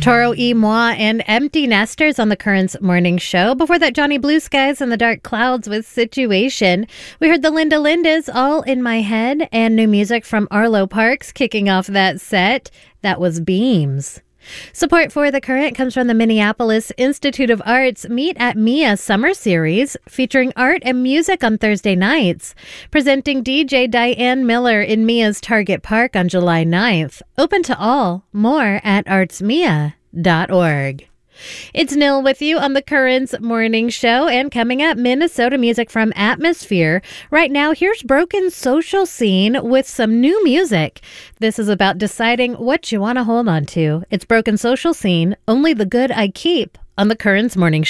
Toro y Moi and Empty Nesters on the Currents Morning Show. Before that, Johnny Blue Skies and the Dark Clouds with Situation. We heard the Linda Lindas, All in My Head, and new music from Arlo Parks kicking off that set. That was Beams. Support for The Current comes from the Minneapolis Institute of Arts Meet at Mia Summer Series, featuring art and music on Thursday nights. Presenting DJ Diane Miller in Mia's Target Park on July 9th. Open to all. More at artsmia.org. It's Nil with you on the Currents Morning Show, and coming up, Minnesota music from Atmosphere. Right now, here's Broken Social Scene with some new music. This is about deciding what you want to hold on to. It's Broken Social Scene, Only the Good I Keep on the Currents Morning Show.